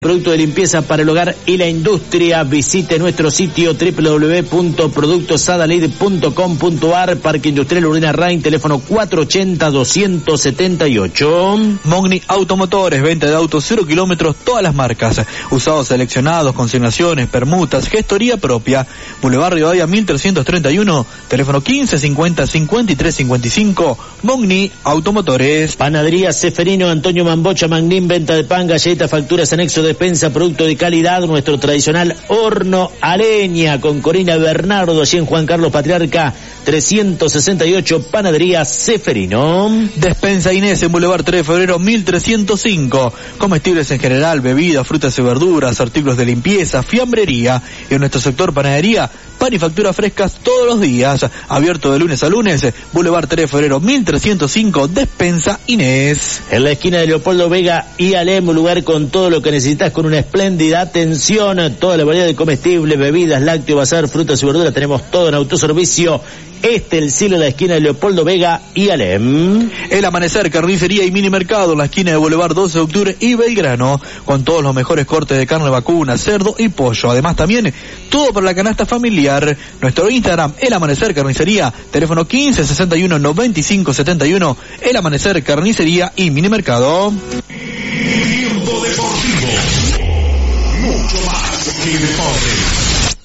Producto de limpieza para el hogar y la industria. Visite nuestro sitio www.productosadalid.com.ar. Parque Industrial Urbina Rain, teléfono 480-278. Mogni Automotores, venta de autos 0 kilómetros, todas las marcas. Usados seleccionados, consignaciones, permutas, gestoría propia. Boulevard Rivadavia 1331, teléfono 1550-5355. Mogni Automotores. Panadería Ceferino, Antonio Mambocha Magnín, venta de pan, galletas, facturas, anexo de despensa, producto de calidad, nuestro tradicional horno a leña, con Corina Bernardo, allí en Juan Carlos Patriarca 368, Panadería Ceferino. Despensa Inés en Boulevard 3 de Febrero 1305, comestibles en general, bebidas, frutas y verduras, artículos de limpieza, fiambrería, y en nuestro sector panadería, pan y facturas frescas todos los días, abierto de lunes a lunes, Boulevard 3 de Febrero 1305, Despensa Inés. En la esquina de Leopoldo Vega y Alem, un lugar con todo lo que necesitas, con una espléndida atención, toda la variedad de comestibles, bebidas, lácteos, bazar, frutas y verduras, tenemos todo en autoservicio. El Cielo, en la esquina de Leopoldo Vega y Alem. El Amanecer, carnicería y mini mercado en la esquina de Boulevard 12 de Octubre y Belgrano, con todos los mejores cortes de carne vacuna, cerdo y pollo. Además también todo para la canasta familiar. Nuestro Instagram, El Amanecer Carnicería, teléfono 1561-9571, El Amanecer Carnicería y mini mercado. Tiempo deportivo, mucho más que deporte.